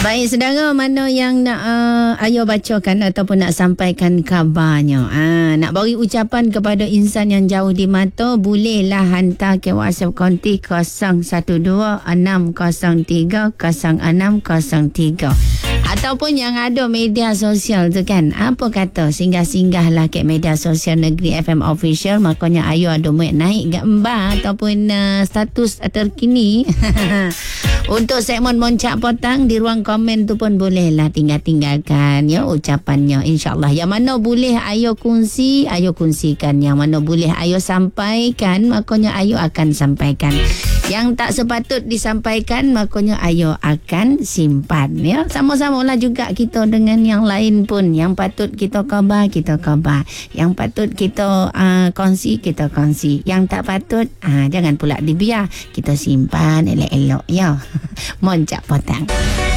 Baik, saudara, mana yang nak Ayo bacakan ataupun nak sampaikan kabarnya, nak bagi ucapan kepada insan yang jauh di mata, bolehlah hantar ke WhatsApp konti 0126030603 ataupun yang ada media sosial tu kan, apa kata singgah-singgahlah ke media sosial Negeri FM Official. Makanya ayo ada naik gambar ataupun status terkini untuk segmen Moncak Petang. Di ruang komen tu pun bolehlah tinggalkan ya ucapannya, insyaAllah. Yang mana boleh ayo kongsikan, yang mana boleh ayo sampaikan, makanya ayo akan sampaikan. Yang tak sepatut disampaikan, makanya ayo akan simpan ya. Sama-sama lah juga kita dengan yang lain pun. Yang patut kita khabar, yang patut kita kongsi, kita kongsi. Yang tak patut jangan pula dibiar, kita simpan elok-elok ya. Moncak Petang.